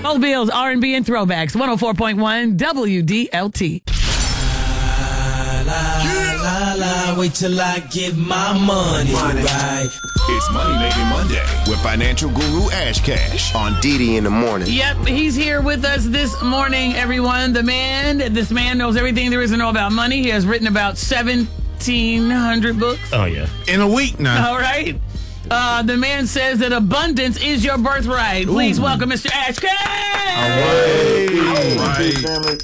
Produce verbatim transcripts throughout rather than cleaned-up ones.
Mobile's R and B and Throwbacks, one oh four point one W D L T. La, la, la, wait till I get my money, money. Right. It's Money Making Monday with financial guru Ash Cash on D D in the morning. Yep, he's here with us this morning, everyone. The man, this man knows everything there is to know about money. He has written about seventeen hundred books. Oh, yeah. In a week now. All right. Uh, the man says that abundance is your birthright. Please Ooh. welcome Mister Ash Cash. All right. All right.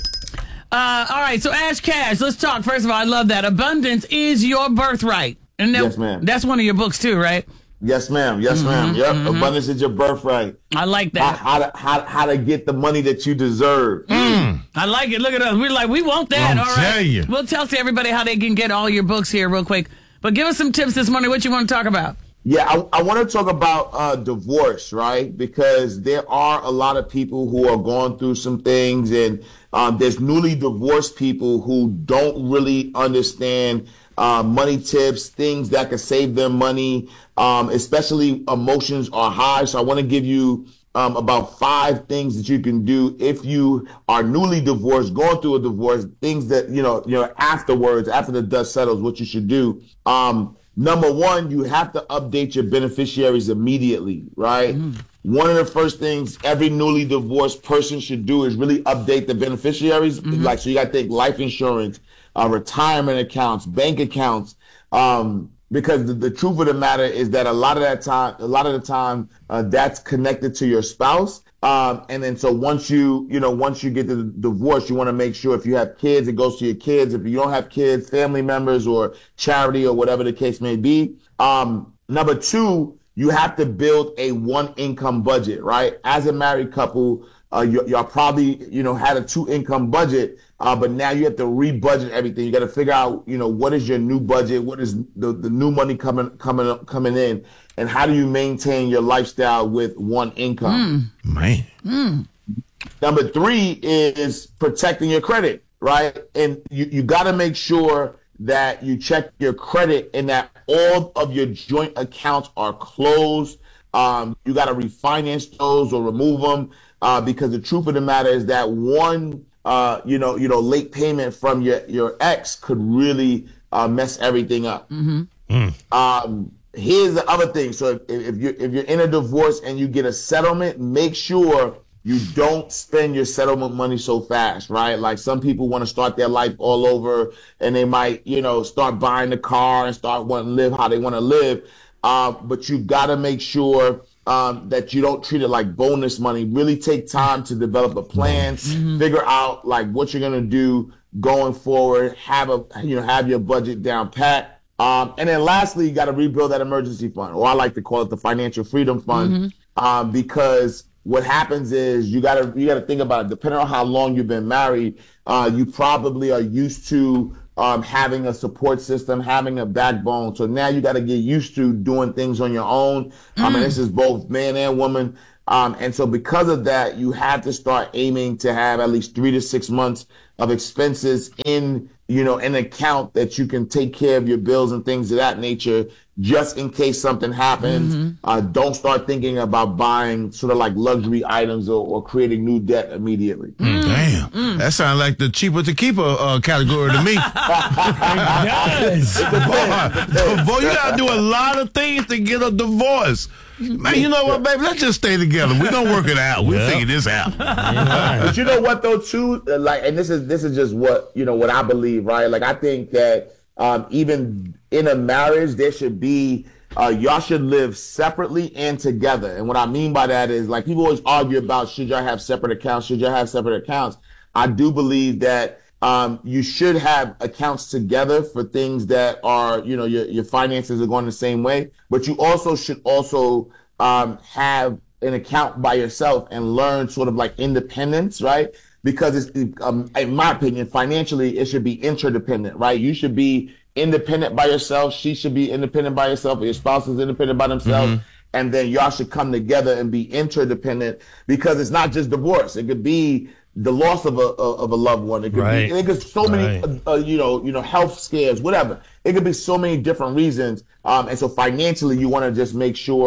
Uh, all right, so Ash Cash, let's talk. First of all, I love that. Abundance is your birthright. And that, yes, ma'am. That's one of your books, too, right? Yes, ma'am. Yes, mm-hmm, ma'am. Yep. Mm-hmm. Abundance is your birthright. I like that. How, how, to, how, how to get the money that you deserve. Mm. I like it. Look at us. We're like, we want that. I'll all right. tell you. We'll tell to everybody how they can get all your books here real quick. But give us some tips this morning. What you want to talk about? Yeah, I, I want to talk about uh, divorce, right? Because there are a lot of people who are going through some things, and um, there's newly divorced people who don't really understand uh, money tips, things that can save them money, um, especially emotions are high. So I want to give you um, about five things that you can do if you are newly divorced, going through a divorce, things that, you know, you know, afterwards, after the dust settles, what you should do. Um, Number one, you have to update your beneficiaries immediately, right? Mm. One of the first things every newly divorced person should do is really update the beneficiaries. Mm-hmm. Like, so you got to think life insurance, uh, retirement accounts, bank accounts, um, because the, the truth of the matter is that a lot of that time, a lot of the time, uh, that's connected to your spouse. Um, and then so once you, you know, once you get the divorce, you want to make sure if you have kids, it goes to your kids. If you don't have kids, family members or charity or whatever the case may be. Um, number two, you have to build a one income budget, right? As a married couple, uh, you, y'all probably, you know, had a two income budget, uh, but now you have to re-budget everything. You got to figure out, you know, what is your new budget? What is the, the new money coming, coming, coming in? And how do you maintain your lifestyle with one income? Mm. Man. Mm. Number three is protecting your credit, right? And you, you got to make sure that you check your credit and that all of your joint accounts are closed. Um, you got to refinance those or remove them uh, because the truth of the matter is that one, uh, you know, you know, late payment from your, your ex could really uh, mess everything up. Mm-hmm. Mm. Um, Here's the other thing. So if, if you're if you're in a divorce and you get a settlement, make sure you don't spend your settlement money so fast, right? Like some people want to start their life all over and they might, you know, start buying the car and start wanting to live how they want to live. Uh, but you got to make sure um, that you don't treat it like bonus money. Really take time to develop a plan, mm-hmm. figure out like what you're going to do going forward, have a, you know, have your budget down pat. Um, and then lastly, you got to rebuild that emergency fund, or I like to call it the financial freedom fund, mm-hmm. um, because what happens is you got to you got to think about it. Depending on how long you've been married, uh, you probably are used to um, having a support system, having a backbone. So now you got to get used to doing things on your own. Mm. I mean, this is both man and woman. Um, and so because of that, you have to start aiming to have at least three to six months of expenses in, you know, an account that you can take care of your bills and things of that nature, just in case something happens. Mm-hmm. Uh, don't start thinking about buying sort of like luxury items or, or creating new debt immediately. Mm. Damn. Mm. That sounds like the cheaper to keeper uh, category to me. Yes. Boy, boy, you got to do a lot of things to get a divorce. Man, you know what, baby? Let's just stay together. We're gonna work it out. We'll yep. figure this out. But you know what, though, too? Like, and this is this is just what you know what I believe, right? Like, I think that um, even in a marriage, there should be uh, y'all should live separately and together. And what I mean by that is, like, people always argue about should y'all have separate accounts? Should y'all have separate accounts? I do believe that um, you should have accounts together for things that are, you know, your your finances are going the same way. But you also should also um, have an account by yourself and learn sort of like independence, right? Because it's, um, in my opinion, financially, it should be interdependent, right? You should be independent by yourself. She should be independent by herself. Or your spouse is independent by themselves. Mm-hmm. And then y'all should come together and be interdependent, because it's not just divorce. It could be the loss of a of a loved one. It could right. be it could so many right. uh, you know you know health scares, whatever. It could be so many different reasons. Um, and so financially, you want to just make sure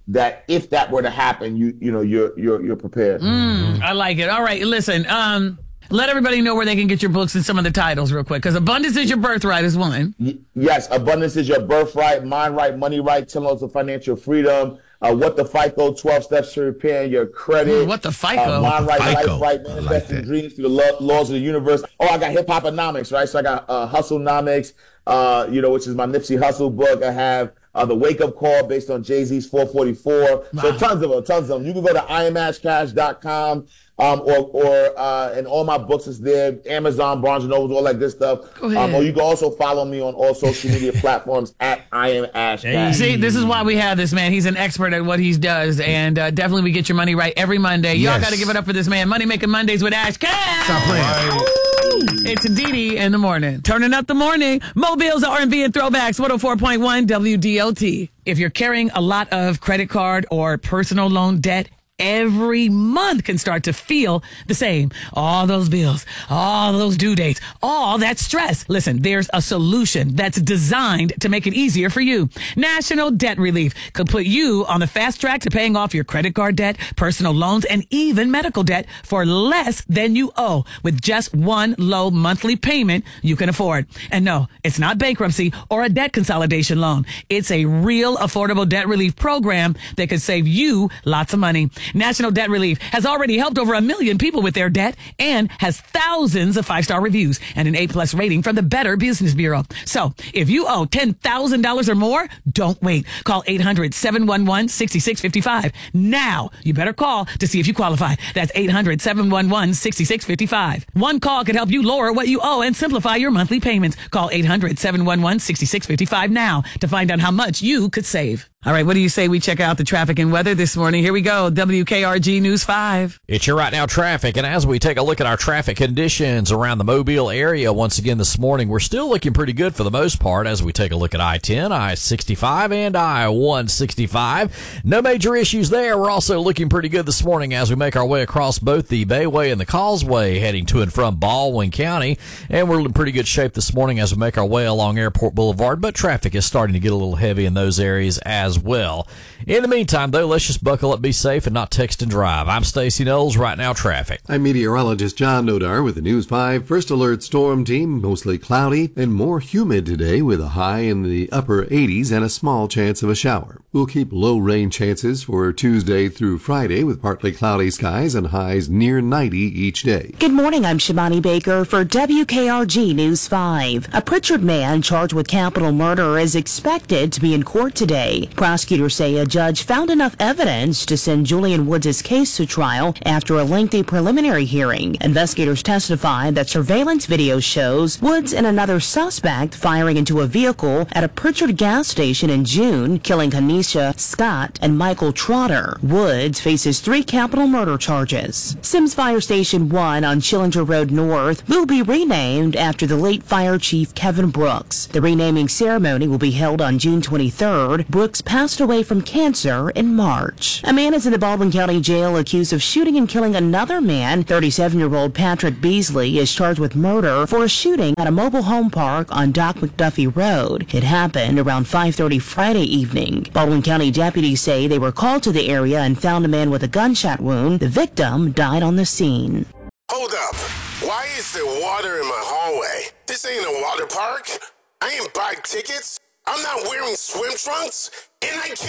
that if that were to happen, you you know you're you're you're prepared. Mm, I like it. All right, listen. Um, let everybody know where they can get your books and some of the titles real quick, because Abundance is Your Birthright is one. Y- yes, Abundance is Your Birthright, Mind Right, Money Right, ten Laws of Financial Freedom. Uh, what the FICO, twelve Steps to Repairing Your Credit. Ooh, what the FICO? Uh, Mind Right, FICO. Life Right, Manifesting like Dreams Through the lo- Laws of the Universe. Oh, I got Hip Hoponomics, right? So I got uh, Hustlenomics, uh, you know, which is my Nipsey Hussle book. I have uh, the Wake Up Call based on Jay-Z's four forty-four. Wow. So tons of them, tons of them. You can go to I am ash cash dot com. Um, or, or, uh, and all my books is there, Amazon, Barnes and Noble, all that good stuff. Go ahead. Um, or you can also follow me on all social media platforms at I am Ash Cash. See, this is why we have this man. He's an expert at what he does, and uh, definitely we get your money right every Monday. Y'all Yes. got to give it up for this man. Money Making Mondays with Ash Cash. Stop playing. It's Didi in the morning. Turning up the morning. Mobile's R and B and throwbacks. one oh four point one W D O T. If you're carrying a lot of credit card or personal loan debt, every month can start to feel the same. All those bills, all those due dates, all that stress. Listen, there's a solution that's designed to make it easier for you. National Debt Relief could put you on the fast track to paying off your credit card debt, personal loans, and even medical debt for less than you owe with just one low monthly payment you can afford. And no, it's not bankruptcy or a debt consolidation loan. It's a real affordable debt relief program that could save you lots of money. National Debt Relief has already helped over a million people with their debt and has thousands of five-star reviews and an A-plus rating from the Better Business Bureau. So if you owe ten thousand dollars or more, don't wait. Call eight hundred, seven one one, six six five five. Now, you better call to see if you qualify. That's eight hundred, seven one one, six six five five. One call could help you lower what you owe and simplify your monthly payments. Call eight hundred, seven one one, six six five five now to find out how much you could save. All right, what do you say we check out the traffic and weather this morning? Here we go. W K R G News five. It's your right now traffic, and as we take a look at our traffic conditions around the Mobile area once again this morning, we're still looking pretty good for the most part as we take a look at I ten, I sixty-five, and I one sixty-five. No major issues there. We're also looking pretty good this morning as we make our way across both the Bayway and the Causeway heading to and from Baldwin County, and we're in pretty good shape this morning as we make our way along Airport Boulevard, but traffic is starting to get a little heavy in those areas as well. In the meantime, though, let's just buckle up, be safe, and not text and drive. I'm Stacey Knowles, right now traffic. I'm meteorologist John Nodar with the News five First Alert Storm Team. Mostly cloudy and more humid today with a high in the upper eighties and a small chance of a shower. We'll keep low rain chances for Tuesday through Friday with partly cloudy skies and highs near ninety each day. Good morning, I'm Shimani Baker for W K R G News five. A Pritchard man charged with capital murder is expected to be in court today. Prosecutors say a judge found enough evidence to send Julian Woods' case to trial after a lengthy preliminary hearing. Investigators testified that surveillance video shows Woods and another suspect firing into a vehicle at a Pritchard gas station in June, killing Kanisha Scott and Michael Trotter. Woods faces three capital murder charges. Sims Fire Station one on Schillinger Road North will be renamed after the late fire chief Kevin Brooks. The renaming ceremony will be held on June twenty-third. Brooks passed away from cancer in March. A man is in the Baldwin County Jail accused of shooting and killing another man. thirty-seven-year-old Patrick Beasley is charged with murder for a shooting at a mobile home park on Doc McDuffie Road. It happened around five thirty Friday evening. Baldwin County deputies say they were called to the area and found a man with a gunshot wound. The victim died on the scene. Hold up. Why is there water in my hallway? This ain't a water park. I ain't buy tickets. I'm not wearing swim trunks. And I can't